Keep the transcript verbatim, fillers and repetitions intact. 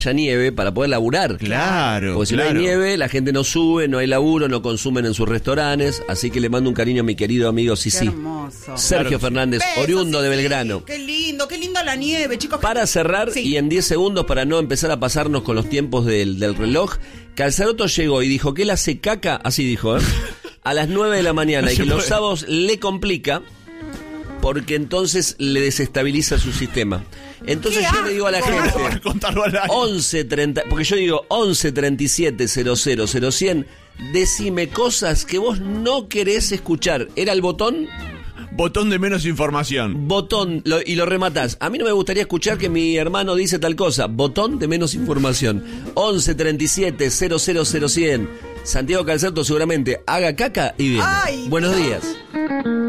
haya nieve para poder laburar. Claro. Porque si claro. no hay nieve, la gente no sube, no hay laburo, no consumen en sus restaurantes. Así que le mando un cariño a mi querido amigo Sisi. Hermoso. Sergio Claro, Fernández, Besos, oriundo sí, de sí. Belgrano. Qué lindo, qué linda la nieve, chicos. Para cerrar, Sí. y en diez segundos, para no empezar a pasarnos con los tiempos del, del reloj, Calzaroto llegó y dijo que él hace caca, así dijo, ¿eh? a las nueve de la mañana, No y se que los puede. sábados le complica, porque entonces le desestabiliza su sistema. Entonces ¡Qué yo le digo a la asco! gente, Por contarlo al aire. once treinta, porque yo digo once treinta y siete cero cero cero cien, decime cosas que vos no querés escuchar. ¿Era el botón? Botón de menos información. Botón, lo- y lo rematás. A mí no me gustaría escuchar que mi hermano dice tal cosa. Botón de menos información. once treinta y siete cero cero cero cien. Santiago Calzato seguramente haga caca y bien. Ay, Buenos Dios. días.